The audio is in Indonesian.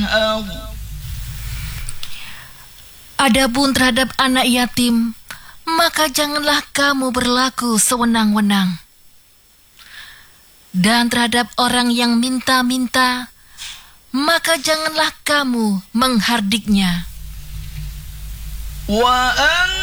تنهر. Adapun terhadap anak yatim, maka janganlah kamu berlaku sewenang-wenang. Dan terhadap orang yang minta-minta, maka janganlah kamu menghardiknya. وأن